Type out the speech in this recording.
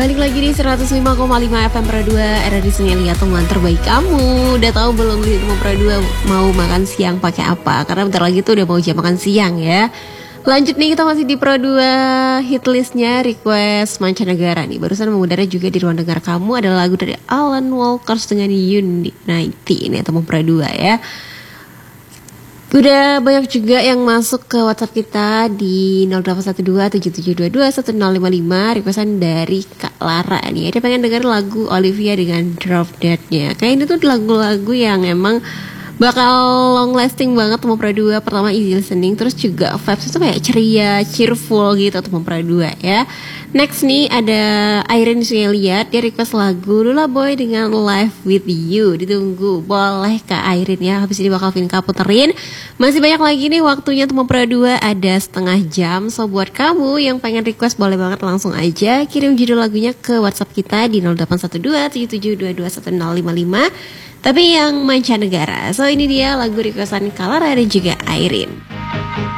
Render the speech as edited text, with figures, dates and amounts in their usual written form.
Balik lagi di 105,5 FM Pro 2 Era di sini lihat teman terbaik kamu. Udah tahu belum di rumah Pro 2 mau makan siang pakai apa? Karena bentar lagi tuh udah mau jam makan siang ya. Lanjut nih, kita masih di Pro 2 hit listnya request mancanegara nih. Barusan mengudara juga di ruang dengar kamu ada lagu dari Alan Walkers dengan Unity ini teman Pro 2 ya. Udah banyak juga yang masuk ke WhatsApp kita di 0812-7722-1055 requestan dari Kak Lara nih. Dia pengen denger lagu Olivia dengan Drop Dead-nya. Kayak ini tuh lagu-lagu yang emang bakal long lasting banget Teman Pro 2. Pertama easy listening, terus juga vibes itu kayak ceria, cheerful gitu Teman Pro 2 ya. Next nih ada Irene saya lihat dia request lagu Lula Boy dengan Live With You. Ditunggu boleh Kak Irene ya. Habis ini bakal Vinka puterin. Masih banyak lagi nih waktunya Teman Pro 2 ada setengah jam. So buat kamu yang pengen request boleh banget langsung aja kirim judul lagunya ke WhatsApp kita di 0812-7722-1055. Tapi yang mancanegara. So ini dia lagu requestan Kak Lara dan juga Irene.